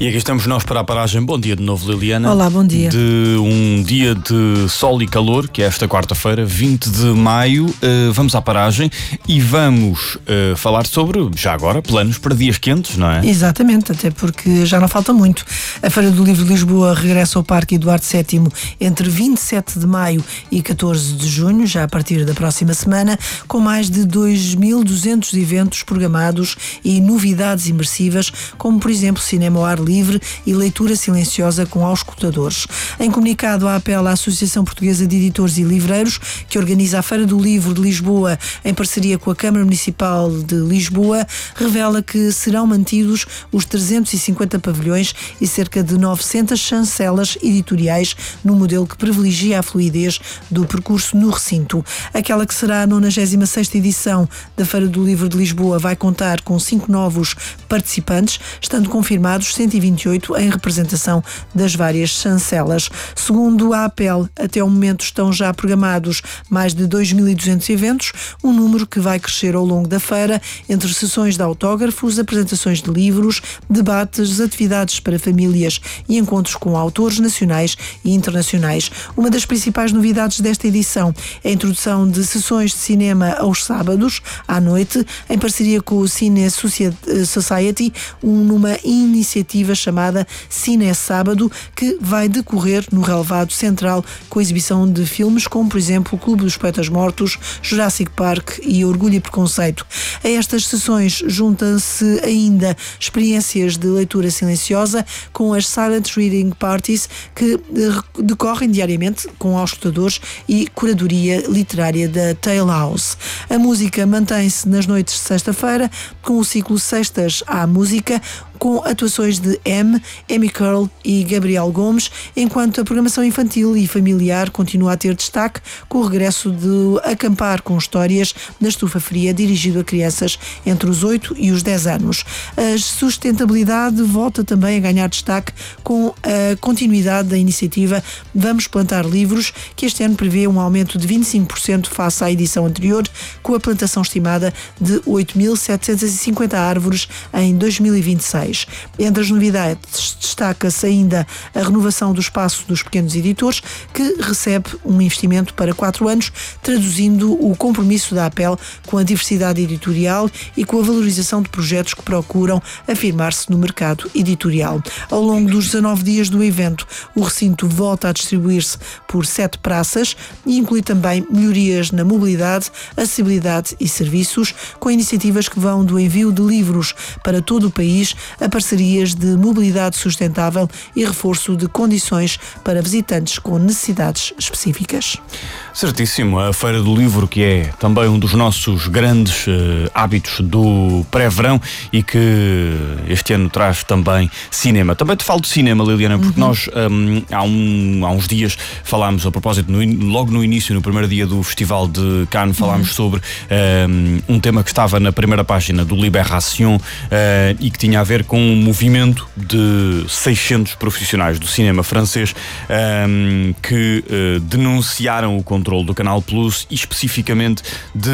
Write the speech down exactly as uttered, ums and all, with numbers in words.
E aqui estamos nós para a paragem. Bom dia de novo, Liliana. Olá, bom dia. De um dia de sol e calor, que é esta quarta-feira, vinte de maio. Uh, vamos à paragem e vamos uh, falar sobre, já agora, planos para dias quentes, não é? Exatamente, até porque já não falta muito. A Feira do Livro de Lisboa regressa ao Parque Eduardo sétimo entre vinte e sete de maio e catorze de junho, já a partir da próxima semana, com mais de dois mil e duzentos eventos programados e novidades imersivas, como, por exemplo, cinema ao ar livre e leitura silenciosa com auscultadores. Em comunicado, há apelo à Associação Portuguesa de Editores e Livreiros, que organiza a Feira do Livro de Lisboa em parceria com a Câmara Municipal de Lisboa, revela que serão mantidos os trezentos e cinquenta pavilhões e cerca de novecentas chancelas editoriais no modelo que privilegia a fluidez do percurso no recinto. Aquela que será a nonagésima sexta edição da Feira do Livro de Lisboa vai contar com cinco novos participantes, estando confirmados cento e vinte e oito em representação das várias chancelas. Segundo a APEL, até o momento estão já programados mais de dois mil e duzentos eventos, um número que vai crescer ao longo da feira, entre sessões de autógrafos, apresentações de livros, debates, atividades para famílias e encontros com autores nacionais e internacionais. Uma das principais novidades desta edição é a introdução de sessões de cinema aos sábados, à noite, em parceria com o Cine Society, numa iniciativa chamada Cine Sábado, que vai decorrer no relevado central com a exibição de filmes como, por exemplo, o Clube dos Poetas Mortos, Jurassic Park e Orgulho e Preconceito. A estas sessões juntam-se ainda experiências de leitura silenciosa com as Silent Reading Parties, que decorrem diariamente com auscultadores e curadoria literária da Tale House. A música mantém-se nas noites de sexta-feira com o ciclo Sextas à Música, com atuações de M, Amy Curl e Gabriel Gomes, enquanto a programação infantil e familiar continua a ter destaque com o regresso de Acampar com Histórias na Estufa Fria, dirigido a crianças entre os oito e os dez anos. A sustentabilidade volta também a ganhar destaque com a continuidade da iniciativa Vamos Plantar Livros, que este ano prevê um aumento de vinte e cinco por cento face à edição anterior, com a plantação estimada de oito mil setecentas e cinquenta árvores em dois mil e vinte e seis. Entre as novidades destaca-se ainda a renovação do espaço dos pequenos editores, que recebe um investimento para quatro anos, traduzindo o compromisso da APEL com a diversidade editorial e com a valorização de projetos que procuram afirmar-se no mercado editorial. Ao longo dos dezanove dias do evento, o recinto volta a distribuir-se por sete praças e inclui também melhorias na mobilidade, acessibilidade e serviços, com iniciativas que vão do envio de livros para todo o país a parcerias de mobilidade sustentável e reforço de condições para visitantes com necessidades específicas. Certíssimo. A Feira do Livro, que é também um dos nossos grandes uh, hábitos do pré-verão e que este ano traz também cinema. Também te falo de cinema, Liliana, porque uhum. nós um, há, um, há uns dias falámos, a propósito, no, logo no início, no primeiro dia do Festival de Cannes, falámos uhum. sobre um, um tema que estava na primeira página do Libération uh, e que tinha a ver com um movimento de seiscentos profissionais do cinema francês um, que uh, denunciaram o controle do Canal Plus e especificamente de